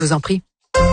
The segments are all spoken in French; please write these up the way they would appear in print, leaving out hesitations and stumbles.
Je vous en prie.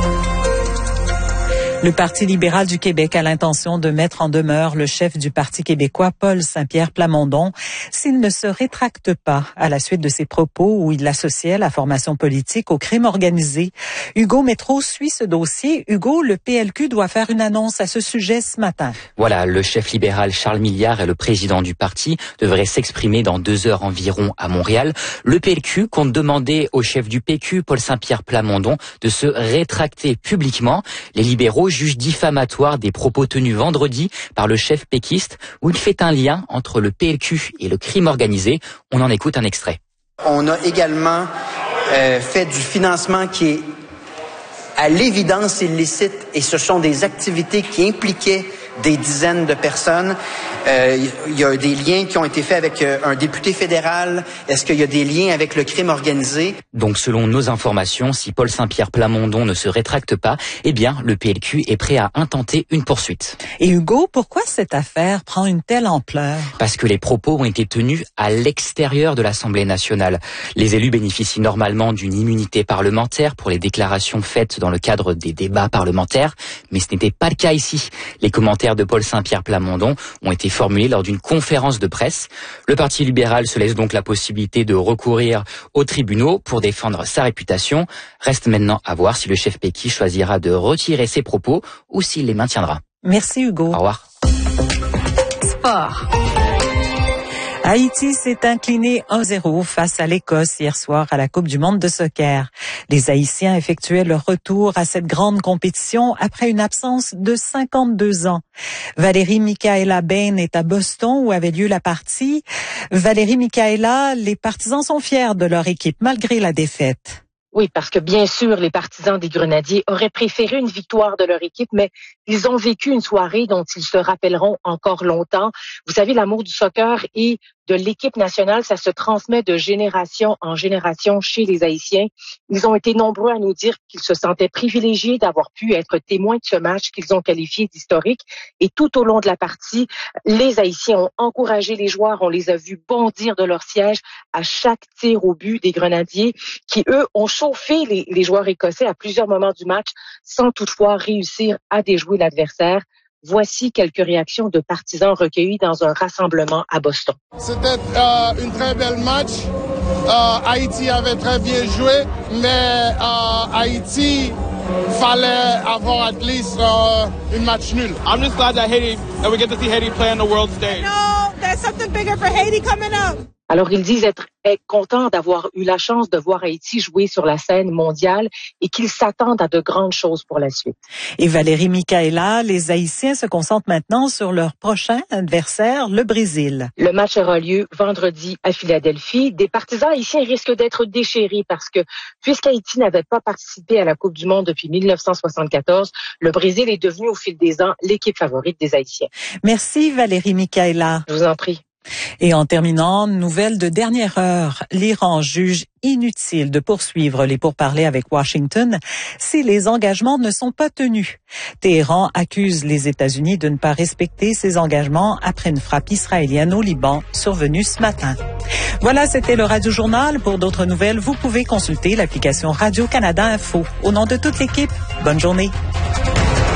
Le Parti libéral du Québec a l'intention de mettre en demeure le chef du Parti québécois, Paul Saint-Pierre Plamondon, s'il ne se rétracte pas à la suite de ses propos où il associait la formation politique au crime organisé. Hugo Métro suit ce dossier. Hugo, le PLQ doit faire une annonce à ce sujet ce matin. Voilà, le chef libéral Charles Milliard et le président du parti devraient s'exprimer dans 2 heures environ à Montréal. Le PLQ compte demander au chef du PQ, Paul Saint-Pierre Plamondon, de se rétracter publiquement. Les libéraux jugent diffamatoire des propos tenus vendredi par le chef péquiste où il fait un lien entre le PLQ et le crime organisé. On en écoute un extrait. On a également fait du financement qui est à l'évidence illicite et ce sont des activités qui impliquaient des dizaines de personnes. Il y a des liens qui ont été faits avec un député fédéral. Est-ce qu'il y a des liens avec le crime organisé? Donc selon nos informations, si Paul Saint-Pierre Plamondon ne se rétracte pas, eh bien le PLQ est prêt à intenter une poursuite. Et Hugo, pourquoi cette affaire prend une telle ampleur? Parce que les propos ont été tenus à l'extérieur de l'Assemblée nationale. Les élus bénéficient normalement d'une immunité parlementaire pour les déclarations faites dans le cadre des débats parlementaires, mais ce n'était pas le cas ici. Les commentaires de Paul Saint-Pierre Plamondon ont été formulés lors d'une conférence de presse. Le Parti libéral se laisse donc la possibilité de recourir aux tribunaux pour défendre sa réputation. Reste maintenant à voir si le chef Péqui choisira de retirer ses propos ou s'il les maintiendra. Merci Hugo. Au revoir. Sport. Haïti s'est incliné 1-0 face à l'Écosse hier soir à la Coupe du monde de soccer. Les Haïtiens effectuaient leur retour à cette grande compétition après une absence de 52 ans. Valérie Michaela Bain est à Boston où avait lieu la partie. Valérie Michaela, les partisans sont fiers de leur équipe malgré la défaite. Oui, parce que bien sûr, les partisans des Grenadiers auraient préféré une victoire de leur équipe, mais ils ont vécu une soirée dont ils se rappelleront encore longtemps. Vous savez, l'amour du soccer et de l'équipe nationale, ça se transmet de génération en génération chez les Haïtiens. Ils ont été nombreux à nous dire qu'ils se sentaient privilégiés d'avoir pu être témoins de ce match qu'ils ont qualifié d'historique. Et tout au long de la partie, les Haïtiens ont encouragé les joueurs. On les a vus bondir de leur siège à chaque tir au but des Grenadiers qui, eux, ont chauffé les joueurs écossais à plusieurs moments du match sans toutefois réussir à déjouer l'adversaire. Voici quelques réactions de partisans recueillis dans un rassemblement à Boston. C'était une très belle match. Haïti avait très bien joué, mais Haïti fallait avoir at least une match nulle. I'm just glad that we get to see Haiti play on the world stage. No, there's something bigger for Haiti coming up. Alors, ils disent être contents d'avoir eu la chance de voir Haïti jouer sur la scène mondiale et qu'ils s'attendent à de grandes choses pour la suite. Et Valérie Michaela, les Haïtiens se concentrent maintenant sur leur prochain adversaire, le Brésil. Le match aura lieu vendredi à Philadelphie. Des partisans haïtiens risquent d'être déchirés parce que, puisqu'Haïti n'avait pas participé à la Coupe du monde depuis 1974, le Brésil est devenu au fil des ans l'équipe favorite des Haïtiens. Merci Valérie Michaela. Je vous en prie. Et en terminant, nouvelle de dernière heure, l'Iran juge inutile de poursuivre les pourparlers avec Washington si les engagements ne sont pas tenus. Téhéran accuse les États-Unis de ne pas respecter ses engagements après une frappe israélienne au Liban survenue ce matin. Voilà, c'était le Radio Journal. Pour d'autres nouvelles, vous pouvez consulter l'application Radio-Canada Info. Au nom de toute l'équipe, bonne journée.